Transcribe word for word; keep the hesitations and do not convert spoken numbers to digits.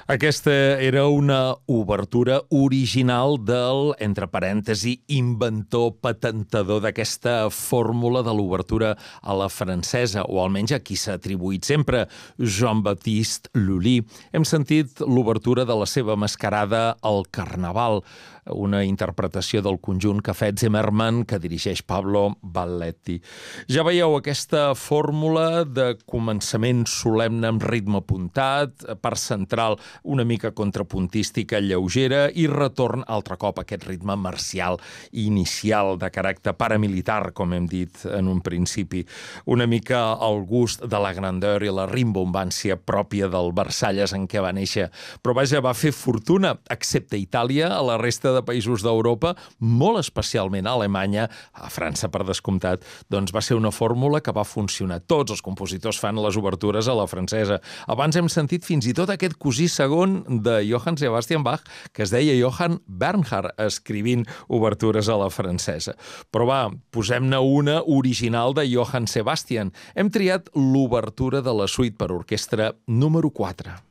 Aquesta era una obertura original del, entre parèntesi, inventor, patentador d'aquesta fórmula de l'obertura a la francesa, o almenys a qui s'ha atribuït sempre, Jean-Baptiste Lully. Hem sentit l'obertura de la seva mascarada al Carnaval, una interpretació del conjunt Cafè Zimmermann que dirigeix Pablo Balletti. Ja veieu aquesta fórmula de començament solemne amb ritme apuntat, part central una mica contrapuntística lleugera i retorn altre cop a aquest ritme marcial inicial de caràcter paramilitar, com hem dit en un principi. Una mica al gust de la grandeur i la rimbombància pròpia del Versalles en què va néixer. Però vaja, va fer fortuna, excepte Itàlia, a la resta de països d'Europa, molt especialment a Alemanya, a França per descomptat, doncs va ser una fórmula que va funcionar. Tots els compositors fan les obertures a la francesa. Abans hem sentit fins i tot aquest cosí segon de Johann Sebastian Bach, que es deia Johann Bernhard, escrivint obertures a la francesa. Però va, posem-ne una original de Johann Sebastian. Hem triat l'obertura de la suite per orquestra número quatre.